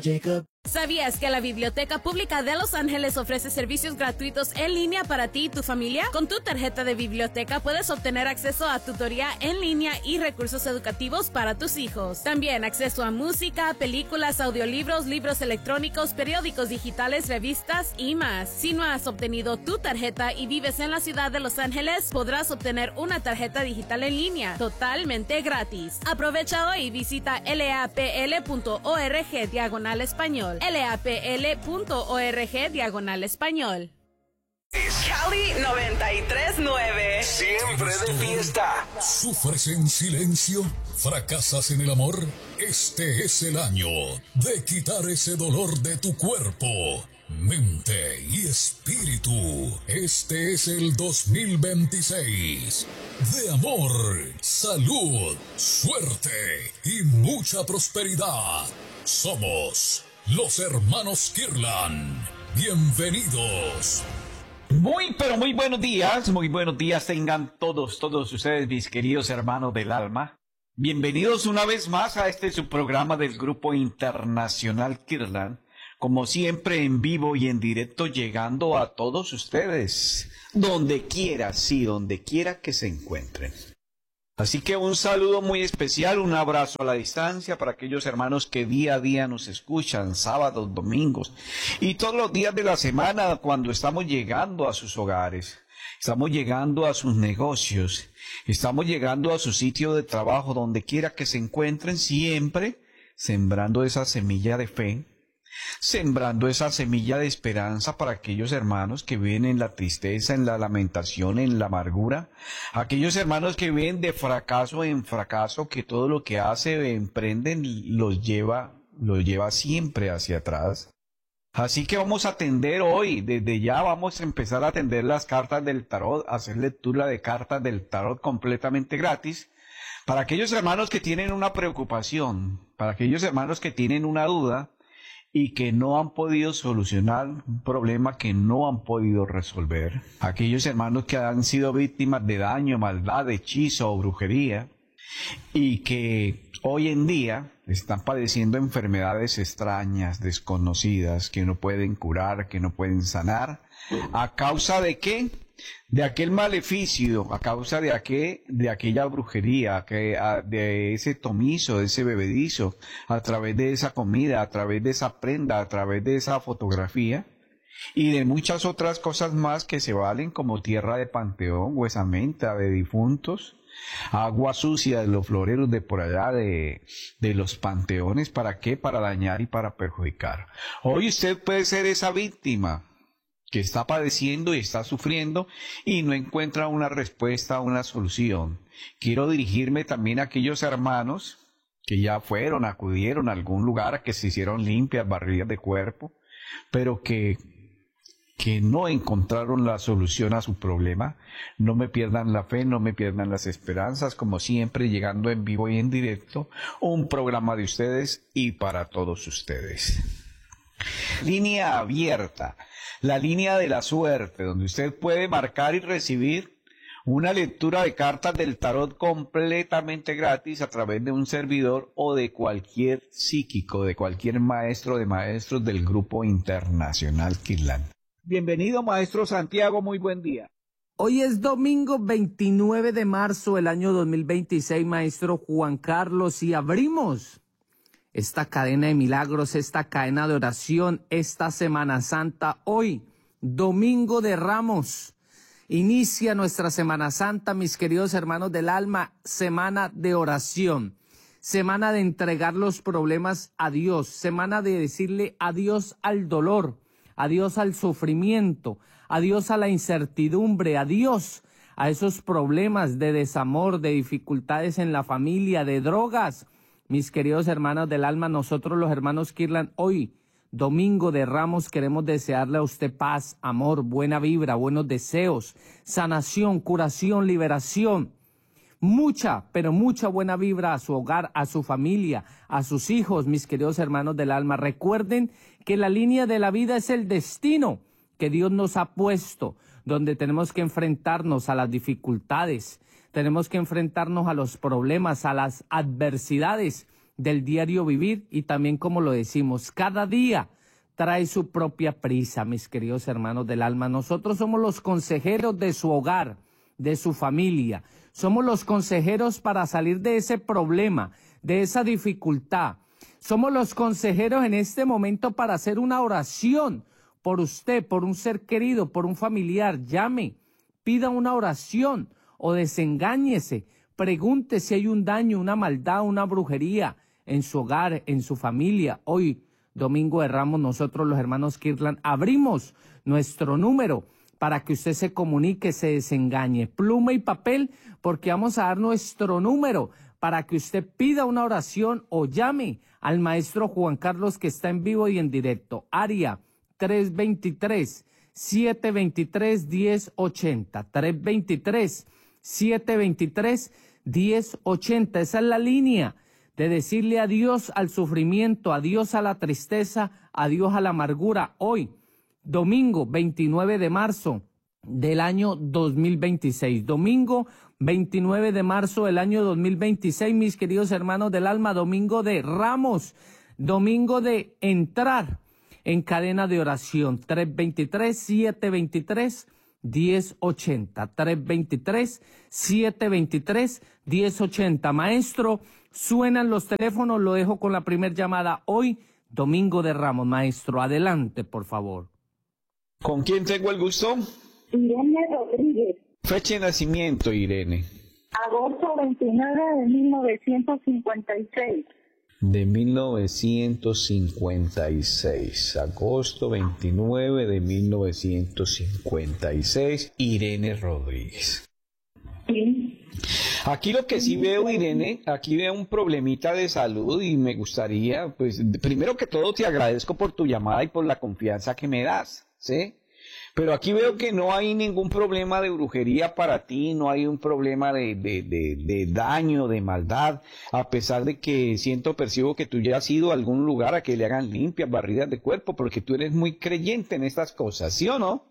Jacob. ¿Sabías que la Biblioteca Pública de Los Ángeles ofrece servicios gratuitos en línea para ti y tu familia? Con tu tarjeta de biblioteca puedes obtener acceso a tutoría en línea y recursos educativos para tus hijos. También acceso a música, películas, audiolibros, libros electrónicos, periódicos digitales, revistas y más. Si no has obtenido tu tarjeta y vives en la ciudad de Los Ángeles, podrás obtener una tarjeta digital en línea totalmente gratis. Aprovecha hoy y visita lapl.org/español. lapl.org/español. Cali 93.9. Siempre de fiesta. ¿Sufres en silencio? ¿Fracasas en el amor? Este es el año de quitar ese dolor de tu cuerpo, mente y espíritu. Este es el 2026 de amor, salud, suerte y mucha prosperidad. Somos los hermanos Kirlan. Bienvenidos. Pero muy buenos días tengan todos ustedes, mis queridos hermanos del alma. Bienvenidos una vez más a este su programa del Grupo Internacional Kirlan, como siempre en vivo y en directo, llegando a todos ustedes, donde quiera que se encuentren. Así que un saludo muy especial, un abrazo a la distancia para aquellos hermanos que día a día nos escuchan, sábados, domingos y todos los días de la semana, cuando estamos llegando a sus hogares, estamos llegando a sus negocios, estamos llegando a su sitio de trabajo, donde quiera que se encuentren, siempre sembrando esa semilla de fe, sembrando esa semilla de esperanza para aquellos hermanos que viven en la tristeza, en la lamentación, en la amargura, aquellos hermanos que viven de fracaso en fracaso, que todo lo que emprenden los lleva siempre hacia atrás. Así que vamos a atender hoy, desde ya vamos a empezar a atender las cartas del tarot, a hacer lectura de cartas del tarot completamente gratis, para aquellos hermanos que tienen una preocupación, para aquellos hermanos que tienen una duda, y que no han podido solucionar un problema que no han podido resolver. Aquellos hermanos que han sido víctimas de daño, maldad, hechizo o brujería, y que hoy en día están padeciendo enfermedades extrañas, desconocidas, que no pueden curar, que no pueden sanar. ¿A causa de qué? De aquel maleficio, a causa de aquella brujería, de ese tomizo, de ese bebedizo, a través de esa comida, a través de esa prenda, a través de esa fotografía, y de muchas otras cosas más que se valen, como tierra de panteón, huesamenta de difuntos, agua sucia de los floreros de por allá, de los panteones. ¿Para qué? Para dañar y para perjudicar. Hoy usted puede ser esa víctima que está padeciendo y está sufriendo y no encuentra una respuesta, una solución. Quiero dirigirme también a aquellos hermanos que ya acudieron a algún lugar, a que se hicieron limpias, barridas de cuerpo, pero que no encontraron la solución a su problema. No me pierdan la fe, no me pierdan las esperanzas, como siempre, llegando en vivo y en directo, un programa de ustedes y para todos ustedes. Línea abierta, la línea de la suerte, donde usted puede marcar y recibir una lectura de cartas del tarot completamente gratis a través de un servidor o de cualquier psíquico, de cualquier maestro de maestros del Grupo Internacional Kirlan. Bienvenido, maestro Santiago, muy buen día. Hoy es domingo 29 de marzo del año 2026, maestro Juan Carlos, y abrimos esta cadena de milagros, esta cadena de oración, esta Semana Santa. Hoy, Domingo de Ramos, inicia nuestra Semana Santa, mis queridos hermanos del alma, semana de oración, semana de entregar los problemas a Dios, semana de decirle adiós al dolor, adiós al sufrimiento, adiós a la incertidumbre, adiós a esos problemas de desamor, de dificultades en la familia, de drogas. Mis queridos hermanos del alma, nosotros los hermanos Kirlan, hoy, Domingo de Ramos, queremos desearle a usted paz, amor, buena vibra, buenos deseos, sanación, curación, liberación. Mucha, pero mucha buena vibra a su hogar, a su familia, a sus hijos, mis queridos hermanos del alma. Recuerden que la línea de la vida es el destino que Dios nos ha puesto, donde tenemos que enfrentarnos a las dificultades, tenemos que enfrentarnos a los problemas, a las adversidades, del diario vivir y también, como lo decimos, cada día trae su propia prisa, mis queridos hermanos del alma. Nosotros somos los consejeros de su hogar, de su familia. Somos los consejeros para salir de ese problema, de esa dificultad. Somos los consejeros en este momento para hacer una oración por usted, por un ser querido, por un familiar. Llame, pida una oración o desengáñese. Pregunte si hay un daño, una maldad, una brujería en su hogar, en su familia. Hoy, Domingo de Ramos, nosotros los hermanos Kirtland abrimos nuestro número para que usted se comunique, se desengañe. Pluma y papel, porque vamos a dar nuestro número para que usted pida una oración o llame al maestro Juan Carlos, que está en vivo y en directo. Área 323-723-1080. 323-723-1080. Esa es la línea de decirle adiós al sufrimiento, adiós a la tristeza, adiós a la amargura. Hoy, domingo 29 de marzo del año 2026. Domingo 29 de marzo del año 2026, mis queridos hermanos del alma, domingo de Ramos, domingo de entrar en cadena de oración. 323-723-1080. 323-723-1080. Maestro, suenan los teléfonos, lo dejo con la primera llamada hoy, domingo de Ramos. Maestro, adelante, por favor. ¿Con quién tengo el gusto? Irene Rodríguez. Fecha de nacimiento, Irene. Agosto 29 de 1956. De 1956. Agosto 29 de 1956. Irene Rodríguez. Sí. Aquí lo que sí veo, Irene, aquí veo un problemita de salud y me gustaría, pues, primero que todo te agradezco por tu llamada y por la confianza que me das, ¿sí? Pero aquí veo que no hay ningún problema de brujería para ti, no hay un problema de daño, de maldad, a pesar de que percibo que tú ya has ido a algún lugar a que le hagan limpias, barridas de cuerpo, porque tú eres muy creyente en estas cosas, ¿sí o no?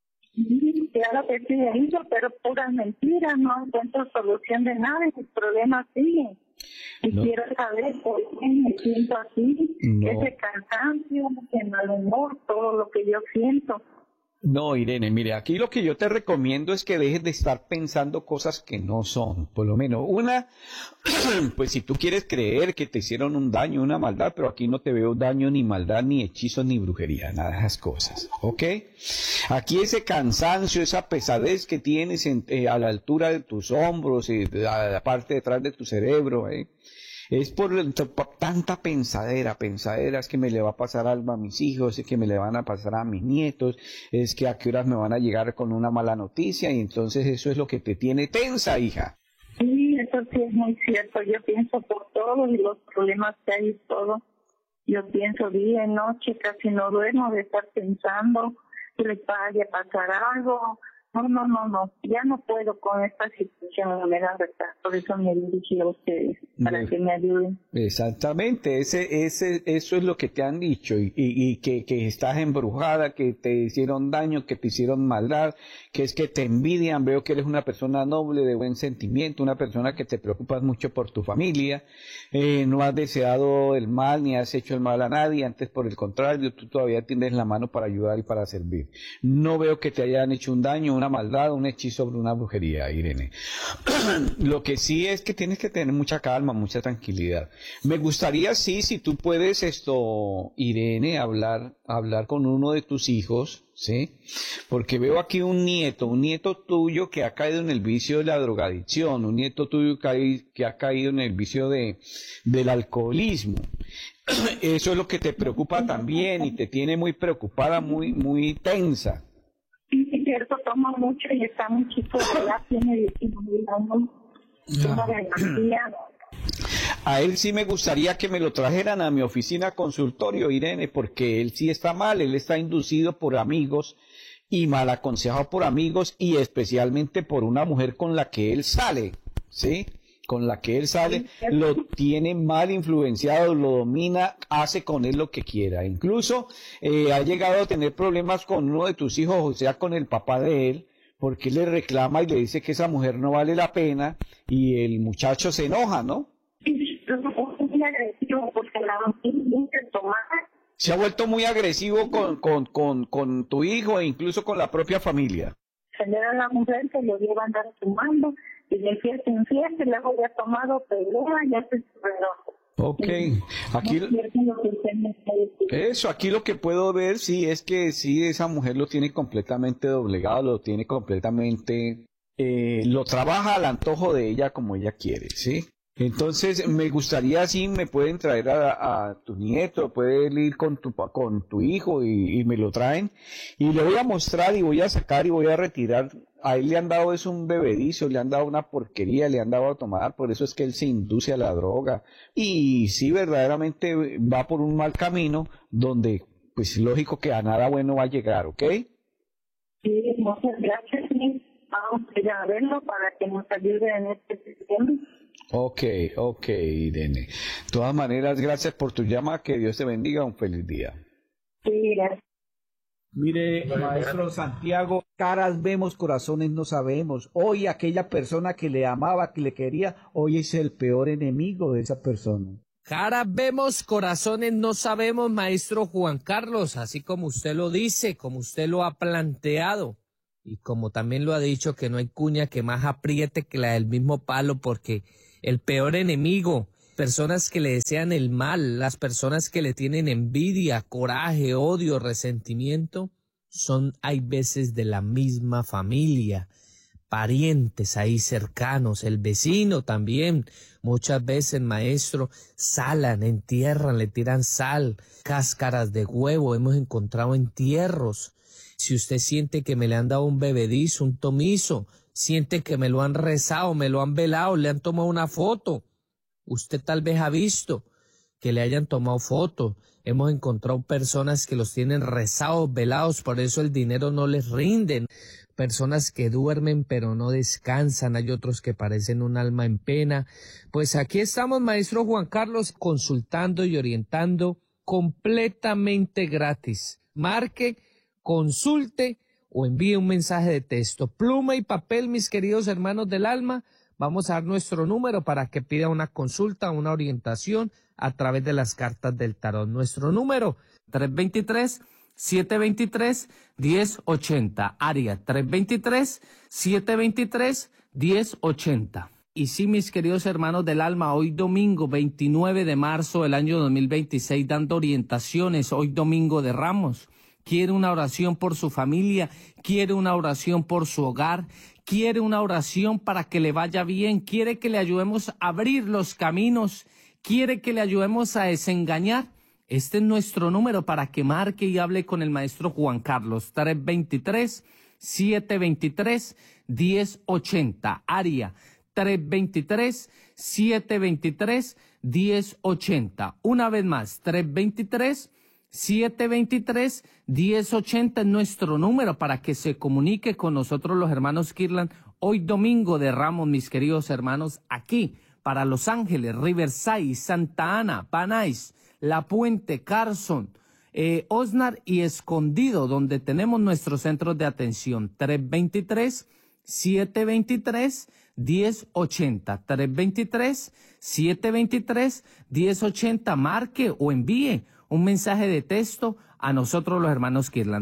Sí, claro que sí, hizo, pero puras mentiras, no encuentro solución de nada y mis problemas siguen. Y No. quiero saber por qué me siento así, No. ese cansancio, ese mal humor, todo lo que yo siento. No, Irene, mire, aquí lo que yo te recomiendo es que dejes de estar pensando cosas que no son. Por lo menos una, pues si tú quieres creer que te hicieron un daño, una maldad, pero aquí no te veo daño, ni maldad, ni hechizos, ni brujería, nada de esas cosas, ¿ok? Aquí ese cansancio, esa pesadez que tienes a la altura de tus hombros y a la parte detrás de tu cerebro, es por tanta pensadera, es que me le va a pasar algo a mis hijos, es que me le van a pasar a mis nietos, es que a qué horas me van a llegar con una mala noticia, y entonces eso es lo que te tiene tensa, hija. Sí, eso sí es muy cierto, yo pienso por todos y los problemas que hay y todo. Yo pienso día y noche, casi no duermo de estar pensando que le vaya a pasar algo. No, ya no puedo con esta situación, me da verdad, por eso me dirigí a ustedes, para que me ayuden. Exactamente, eso es lo que te han dicho, y que estás embrujada, que te hicieron daño, que te hicieron maldad, que es que te envidian. Veo que eres una persona noble, de buen sentimiento, una persona que te preocupas mucho por tu familia, no has deseado el mal ni has hecho el mal a nadie, antes por el contrario, tú todavía tienes la mano para ayudar y para servir. No veo que te hayan hecho un daño, una maldad, un hechizo, una brujería, Irene. Lo que sí es que tienes que tener mucha calma, mucha tranquilidad. Me gustaría, sí, si tú puedes Irene, hablar con uno de tus hijos, ¿sí? Porque veo aquí un nieto tuyo que ha caído en el vicio de la drogadicción, un nieto tuyo que ha caído en el vicio del alcoholismo. Eso es lo que te preocupa también y te tiene muy preocupada, muy tensa. Sí, es cierto, tomo mucho y está muy chico, ya tiene 19 años, tengo demasiado. A él sí me gustaría que me lo trajeran a mi oficina consultorio, Irene, porque él sí está mal, él está inducido por amigos y mal aconsejado por amigos, y especialmente por una mujer con la que él sale, ¿sí? Con la que él sale, lo tiene mal influenciado, lo domina, hace con él lo que quiera. Incluso ha llegado a tener problemas con uno de tus hijos, o sea, con el papá de él, porque él le reclama y le dice que esa mujer no vale la pena, y el muchacho se enoja, ¿no? Sí, agresivo porque la tiene que tomar. Se ha vuelto muy agresivo con tu hijo e incluso con la propia familia. Se le da la mujer que lo lleva a andar fumando y de fiesta en fiesta, y luego ya ha tomado pelea, ya se superó. Ok, aquí aquí lo que puedo ver sí es que sí, esa mujer lo tiene completamente doblegado, lo tiene completamente, lo trabaja al antojo de ella como ella quiere, ¿sí? Entonces me gustaría, si me pueden traer a tu nieto, pueden ir con tu hijo y me lo traen y le voy a mostrar y voy a sacar y voy a retirar. A él le han dado es un bebedizo, le han dado una porquería, le han dado a tomar, por eso es que él se induce a la droga y sí, verdaderamente va por un mal camino donde pues lógico que a nada bueno va a llegar, ¿ok? Sí, muchas gracias, sí. Vamos a ir a verlo para que nos ayude en este sistema. Ok, Irene. De todas maneras, gracias por tu llamada, que Dios te bendiga, un feliz día. Sí, gracias. Mire, maestro Santiago, caras vemos, corazones no sabemos. Hoy aquella persona que le amaba, que le quería, hoy es el peor enemigo de esa persona. Caras vemos, corazones no sabemos, maestro Juan Carlos, así como usted lo dice, como usted lo ha planteado. Y como también lo ha dicho, que no hay cuña que más apriete que la del mismo palo, porque el peor enemigo, personas que le desean el mal, las personas que le tienen envidia, coraje, odio, resentimiento, hay veces de la misma familia, parientes ahí cercanos, el vecino también. Muchas veces, maestro, salan, entierran, le tiran sal, cáscaras de huevo, hemos encontrado entierros. Si usted siente que me le han dado un bebedizo, un tomizo, siente que me lo han rezado, me lo han velado, le han tomado una foto, usted tal vez ha visto que le hayan tomado fotos. Hemos encontrado personas que los tienen rezados, velados, por eso el dinero no les rinde. Personas que duermen pero no descansan, hay otros que parecen un alma en pena. Pues aquí estamos, maestro Juan Carlos, consultando y orientando completamente gratis. Marque, consulte o envíe un mensaje de texto. Pluma y papel, mis queridos hermanos del alma. Vamos a dar nuestro número para que pida una consulta, una orientación a través de las cartas del tarot. Nuestro número 323-723-1080, área 323-723-1080. Y sí, mis queridos hermanos del alma, hoy domingo 29 de marzo del año 2026, dando orientaciones, hoy domingo de Ramos. Quiere una oración por su familia, quiere una oración por su hogar, quiere una oración para que le vaya bien, quiere que le ayudemos a abrir los caminos, quiere que le ayudemos a desengañar. Este es nuestro número para que marque y hable con el maestro Juan Carlos. 323-723-1080, área 323-723-1080. Una vez más, 323-723-1080 es nuestro número para que se comunique con nosotros los hermanos Kirlan. Hoy domingo de Ramos, mis queridos hermanos, aquí para Los Ángeles, Riverside, Santa Ana, Van Nuys, La Puente, Carson, Oxnard y Escondido, donde tenemos nuestros centros de atención. 323-723-1080. 323-723-1080. Marque o envíe un mensaje de texto a nosotros los hermanos Kirlan.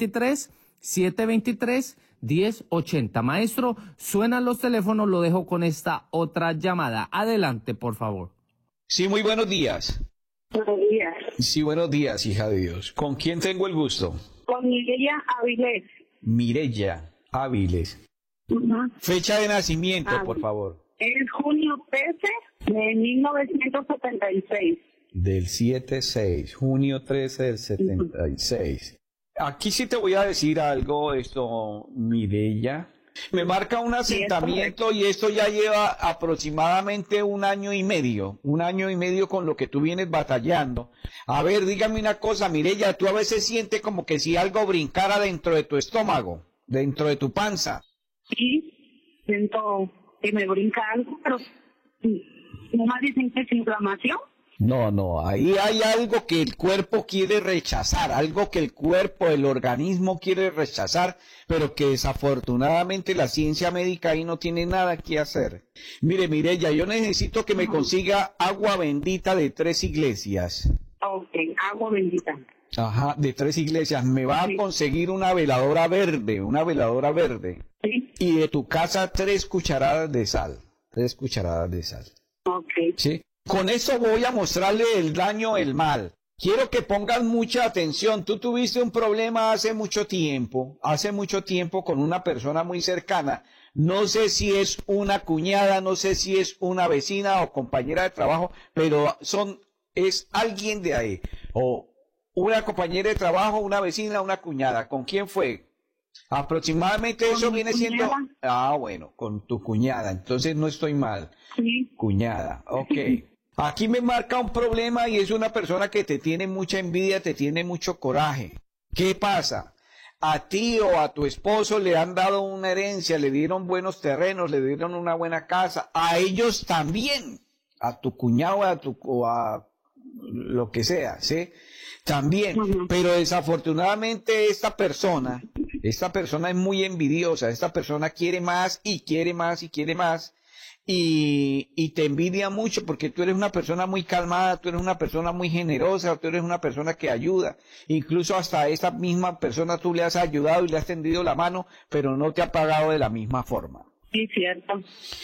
323-723-1080. Maestro, suenan los teléfonos, lo dejo con esta otra llamada. Adelante, por favor. Sí, muy buenos días. Buenos días. Sí, buenos días, hija de Dios. ¿Con quién tengo el gusto? Con Mireya Avilés. Mireya Áviles. Fecha de nacimiento, por favor. Es junio 13 de 1976. Del 76, junio 13 del 76. Aquí sí te voy a decir algo, Mireya. Me marca un asentamiento y esto ya lleva aproximadamente un año y medio con lo que tú vienes batallando. A ver, dígame una cosa, Mireya, tú a veces sientes como que si algo brincara dentro de tu estómago, dentro de tu panza. Sí, siento que me brinca algo, pero nomás dicen que es inflamación. No, ahí hay algo que el cuerpo quiere rechazar, algo que el cuerpo, el organismo quiere rechazar, pero que desafortunadamente la ciencia médica ahí no tiene nada que hacer. Mire, Mireya, yo necesito que me consiga agua bendita de 3 iglesias. Ok, agua bendita. Ajá, de 3 iglesias. Me va a conseguir una veladora verde. Sí. Y de tu casa 3 cucharadas de sal. 3 cucharadas de sal. Ok. ¿Sí? Con eso voy a mostrarle el daño, el mal. Quiero que pongas mucha atención. Tú tuviste un problema hace mucho tiempo con una persona muy cercana. No sé si es una cuñada, no sé si es una vecina o compañera de trabajo, pero es alguien de ahí. O una compañera de trabajo, una vecina, una cuñada. ¿Con quién fue? Aproximadamente Con eso mi viene cuñada. siendo... bueno, con tu cuñada. Entonces no estoy mal. Sí. Cuñada, ok. Aquí me marca un problema y es una persona que te tiene mucha envidia, te tiene mucho coraje. ¿Qué pasa? A ti o a tu esposo le han dado una herencia, le dieron buenos terrenos, le dieron una buena casa. A ellos también. A tu cuñado o a lo que sea, ¿sí? También. Pero desafortunadamente esta persona es muy envidiosa. Esta persona quiere más y quiere más y quiere más. Y te envidia mucho porque tú eres una persona muy calmada, tú eres una persona muy generosa, tú eres una persona que ayuda. Incluso hasta a esta misma persona tú le has ayudado y le has tendido la mano, pero no te ha pagado de la misma forma. Sí, cierto.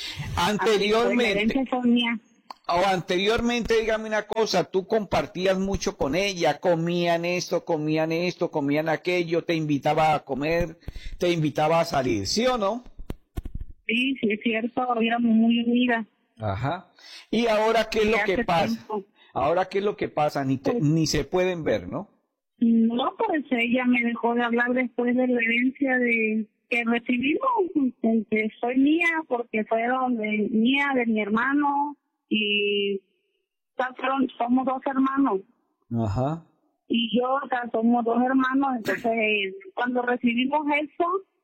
Anteriormente, dígame una cosa, tú compartías mucho con ella, comían esto, comían aquello, te invitaba a comer, te invitaba a salir, ¿sí o no? Sí, es cierto, éramos muy unidas. Ajá. ¿Y ahora qué es lo que pasa? Tiempo. Ahora qué es lo que pasa, ni se pueden ver, ¿no? No, pues ella me dejó de hablar después de la herencia que recibimos, que soy mía, porque fueron mía, de mi hermano, y somos 2 hermanos. Ajá. Y yo, somos 2 hermanos, entonces cuando recibimos eso,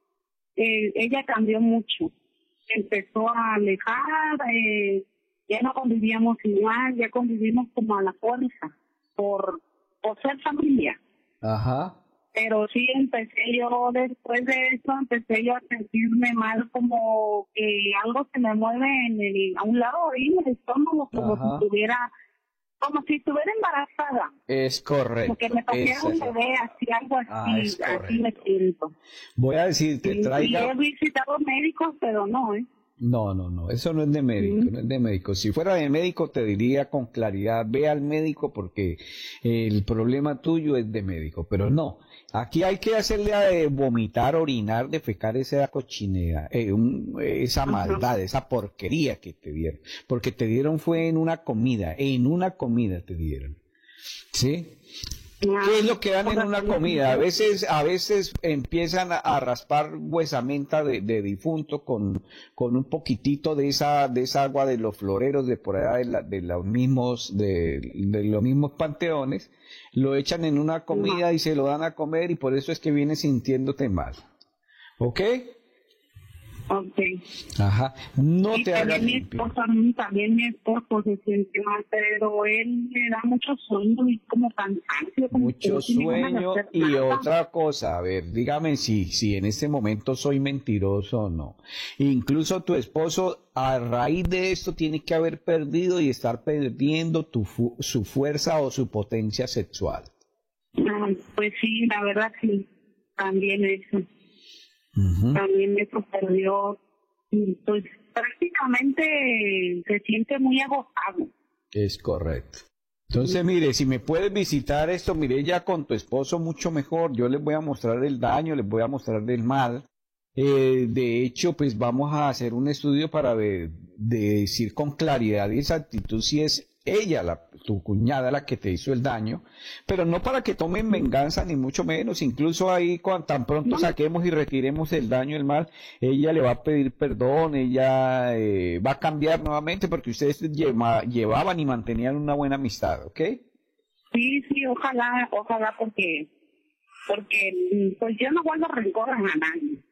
ella cambió mucho. Empezó a alejar, ya no convivíamos igual, ya convivimos como a la fuerza, por ser familia. Ajá. Pero sí después de eso, empecé yo a sentirme mal, como que algo se me mueve a un lado ahí en el estómago, como si estuviera embarazada. Es correcto. Porque me pasaron un bebé, algo así, así me siento. Voy a decirte, Y he visitado médicos, pero no, No, eso no es de médico, no es de médico. Si fuera de médico te diría con claridad, ve al médico porque el problema tuyo es de médico, pero no. Aquí hay que hacerle a vomitar, orinar, defecar esa cochinera, esa maldad, esa porquería que te dieron. Porque te dieron fue en una comida te dieron. ¿Sí? ¿Qué es lo que dan en una comida? A veces empiezan a raspar huesamenta de difunto con un poquitito de esa agua de los floreros de por allá de los mismos panteones, lo echan en una comida y se lo dan a comer y por eso es que vienes sintiéndote mal. ¿Ok? Ok. Ajá. No te hagas también mi esposo se siente mal, pero él le da mucho sueño y como cansancio. Mucho sueño y otra cosa, a ver, dígame si en este momento soy mentiroso o no. Incluso tu esposo a raíz de esto tiene que haber perdido y estar perdiendo su fuerza o su potencia sexual. Pues sí, la verdad sí, también eso. También me perdió, pues prácticamente se siente muy agotado. Es correcto. Entonces, mire, si me puedes visitar esto, mire, ya con tu esposo mucho mejor. Yo les voy a mostrar el daño, les voy a mostrar el mal. De hecho, pues vamos a hacer un estudio para decir con claridad y exactitud si es ella, tu cuñada, la que te hizo el daño, pero no para que tomen venganza ni mucho menos. Incluso ahí cuando tan pronto saquemos y retiremos el daño, el mal, ella le va a pedir perdón, ella va a cambiar nuevamente porque ustedes llevaban y mantenían una buena amistad, ¿ok? Sí, ojalá porque pues yo no guardo rencor a nadie.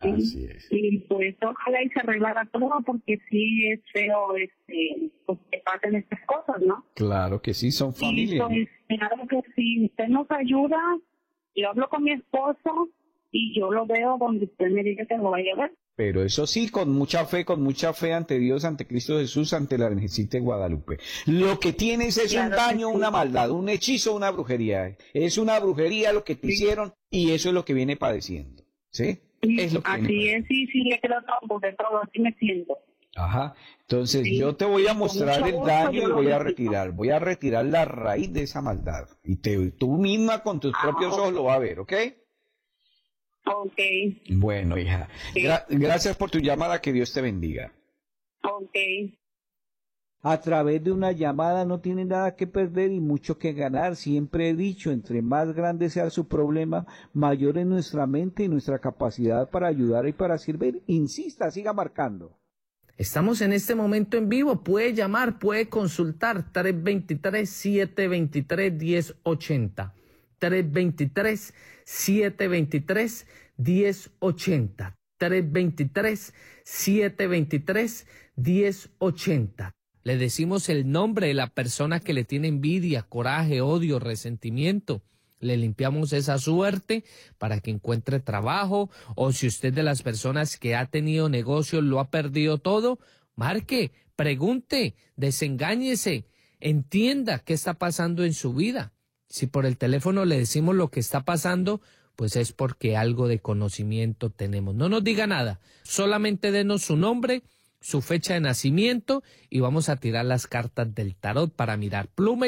Así es. Y pues ojalá y se arreglara todo, porque sí es feo pues que pasen estas cosas, ¿no? Claro que sí, son Y familias. pues claro que si usted nos ayuda, yo hablo con mi esposo y yo lo veo donde usted me diga que lo vaya a ver. Pero eso sí, con mucha fe ante Dios, ante Cristo Jesús, ante la Virgencita de Guadalupe. Lo que tienes es un Claro que daño, sí. una maldad, un hechizo, una brujería. Es una brujería lo que te hicieron y eso es lo que viene padeciendo. ¿Sí? Sí, Es lo que viene así es, sí, le creo todo, de todo, así me siento. Ajá. Entonces Sí. yo te voy a Con mostrar mucho el gusto daño yo y lo voy a retiro. voy a retirar la raíz de esa maldad. Y tú misma con tus propios ojos lo vas a ver, ¿ok? Ok, Bueno, hija. Sí. Gracias por tu llamada, que Dios te bendiga. ok. A través de una llamada no tiene nada que perder y mucho que ganar. Siempre he dicho, entre más grande sea su problema, mayor es nuestra mente y nuestra capacidad para ayudar y para servir. Insista, siga marcando. Estamos en este momento en vivo. Puede llamar, puede consultar. 323-723-1080. 323-723-1080. 323-723-1080. Le decimos el nombre de la persona que le tiene envidia, coraje, odio, resentimiento. Le limpiamos esa suerte para que encuentre trabajo, o si usted de las personas que ha tenido negocios lo ha perdido todo, marque, pregunte, desengáñese, entienda qué está pasando en su vida. Si por el teléfono le decimos lo que está pasando, pues es porque algo de conocimiento tenemos. No nos diga nada, solamente denos su nombre, su fecha de nacimiento y vamos a tirar las cartas del tarot para mirar pluma